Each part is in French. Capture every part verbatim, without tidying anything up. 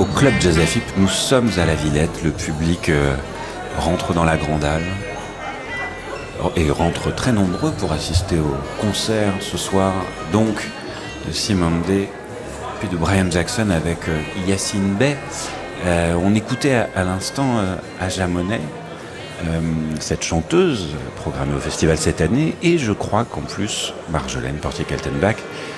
au Club Jazz F I P. Nous sommes à la Villette. Le public euh, rentre dans la Grande Halle et rentre très nombreux pour assister au concert ce soir. Donc, de Simone Day, puis de Brian Jackson avec euh, Yacine Bey. Euh, on écoutait à, à l'instant euh, Aja Monet, euh, cette chanteuse programmée au festival cette année. Et je crois qu'en plus, Marjolaine Portier-Kaltenbach,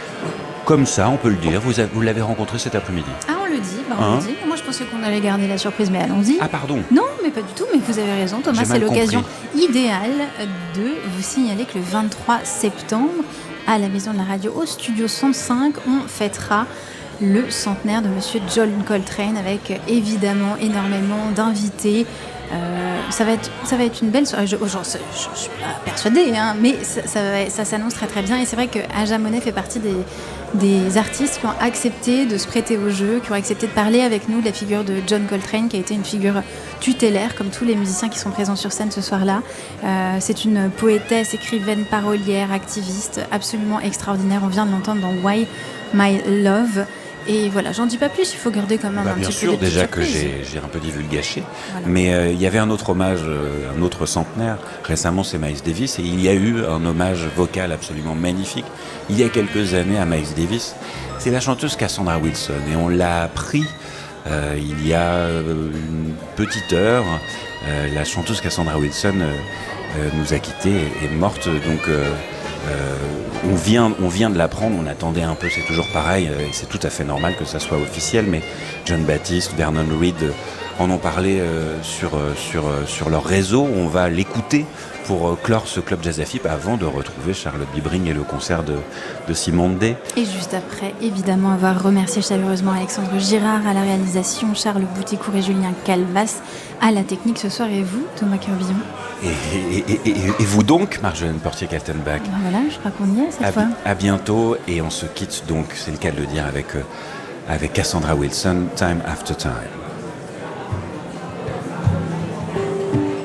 comme ça, on peut le dire, vous, a, vous l'avez rencontrée cet après-midi. Ah, on le dit, bah on Hein le dit. Moi, je pensais qu'on allait garder la surprise, mais allons-y. Ah, pardon. Non, mais pas du tout, mais vous avez raison, Thomas. J'ai C'est mal l'occasion compris. idéale de vous signaler que le vingt-trois septembre, à la Maison de la Radio, au Studio cent cinq, on fêtera le centenaire de Monsieur John Coltrane avec euh, évidemment énormément d'invités. Euh, ça, va être, ça va être une belle soirée. Je ne suis pas persuadée, hein, mais ça, ça, va- ça s'annonce très très bien. Et c'est vrai que Aja Monet fait partie des, des artistes qui ont accepté de se prêter au jeu, qui ont accepté de parler avec nous de la figure de John Coltrane, qui a été une figure tutélaire, comme tous les musiciens qui sont présents sur scène ce soir-là. Euh, c'est une poétesse, écrivaine, parolière, activiste, absolument extraordinaire. On vient de l'entendre dans Why My Love. Et voilà, j'en dis pas plus, il faut garder quand même Bah, un bien petit sûr, peu de petites déjà que surprises. j'ai, j'ai un peu divulgaché. Voilà. Mais euh, il y avait un autre hommage, euh, un autre centenaire. Récemment, c'est Miles Davis. Et il y a eu un hommage vocal absolument magnifique il y a quelques années à Miles Davis. C'est la chanteuse Cassandra Wilson. Et on l'a appris euh, il y a euh, une petite heure. Euh, la chanteuse Cassandra Wilson euh, euh, nous a quittés et est morte. Donc... Euh, Euh, on, vient, on vient de l'apprendre, on attendait un peu, c'est toujours pareil, euh, et c'est tout à fait normal que ça soit officiel, mais John Baptiste, Vernon Reid euh, en ont parlé euh, sur, euh, sur, euh, sur leur réseau. On va l'écouter pour euh, clore ce Club Jazz F I P avant de retrouver Charlotte Bibring et le concert de, de Simone Day. Et juste après, évidemment, avoir remercié chaleureusement Alexandre Girard à la réalisation, Charles Bouticourt et Julien Calvas à la technique ce soir, et vous, Thomas Curbillon. Et, et, et, et, et vous donc, Marjolaine Portier-Kaltenbach, Ben voilà, je crois qu'on y est cette à, fois. à bientôt, et on se quitte donc, c'est le cas de le dire, avec, euh, avec Cassandra Wilson, Time After Time.